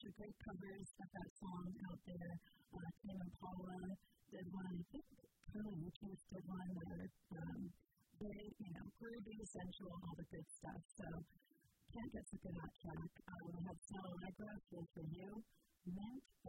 of great covers of that song out there. Tame Impala did one, I think Kali Uchis did one that are very, groovy, sensual, all the good stuff. So can't get sick of that track. We have Snow Allegra, Feel For You, Mint,